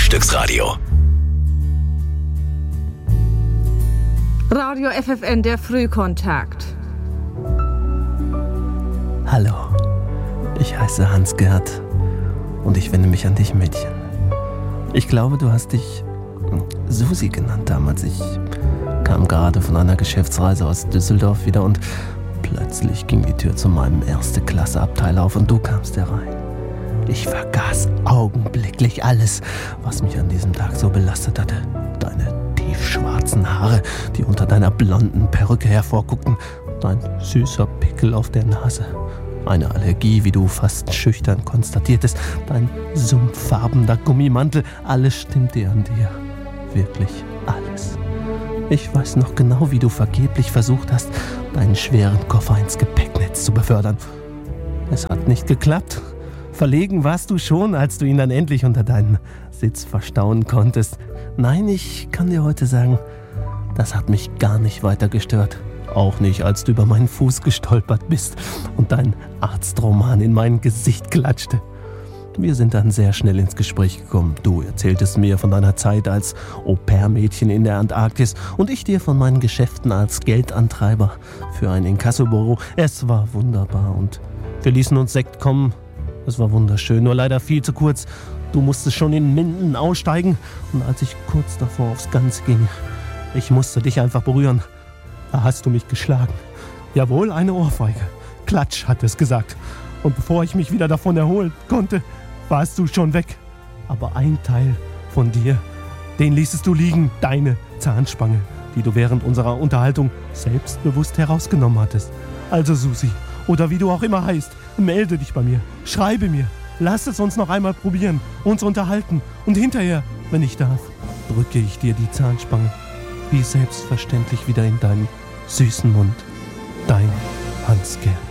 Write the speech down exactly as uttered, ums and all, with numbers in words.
Frühstücksradio. Radio F F N, der Frühkontakt. Hallo, ich heiße Hans-Gerd und ich wende mich an dich, Mädchen. Ich glaube, du hast dich Susi genannt damals. Ich kam gerade von einer Geschäftsreise aus Düsseldorf wieder und plötzlich ging die Tür zu meinem Erste-Klasse-Abteil auf und du kamst herein. Ich vergaß augenblicklich alles, was mich an diesem Tag so belastet hatte. Deine tiefschwarzen Haare, die unter deiner blonden Perücke hervorguckten, dein süßer Pickel auf der Nase, eine Allergie, wie du fast schüchtern konstatiertest, dein sumpffarbener Gummimantel, alles stimmte an dir. Wirklich alles. Ich weiß noch genau, wie du vergeblich versucht hast, deinen schweren Koffer ins Gepäcknetz zu befördern. Es hat nicht geklappt. Verlegen warst du schon, als du ihn dann endlich unter deinen Sitz verstauen konntest. Nein, ich kann dir heute sagen, das hat mich gar nicht weiter gestört. Auch nicht, als du über meinen Fuß gestolpert bist und dein Arztroman in mein Gesicht klatschte. Wir sind dann sehr schnell ins Gespräch gekommen. Du erzähltest mir von deiner Zeit als Au-pair-Mädchen in der Antarktis und ich dir von meinen Geschäften als Geldantreiber für ein Inkassobüro. Es war wunderbar und wir ließen uns Sekt kommen. Es war wunderschön, nur leider viel zu kurz. Du musstest schon in Minden aussteigen und als ich kurz davor aufs Ganze ging, ich musste dich einfach berühren. Da hast du mich geschlagen. Jawohl, eine Ohrfeige. Klatsch, hat es gesagt. Und bevor ich mich wieder davon erholen konnte, warst du schon weg. Aber ein Teil von dir, den ließest du liegen, deine Zahnspange, die du während unserer Unterhaltung selbstbewusst herausgenommen hattest. Also Susi, oder wie du auch immer heißt, melde dich bei mir, schreibe mir, lass es uns noch einmal probieren, uns unterhalten und hinterher, wenn ich darf, drücke ich dir die Zahnspange wie selbstverständlich wieder in deinen süßen Mund. Dein Hans-Gerd.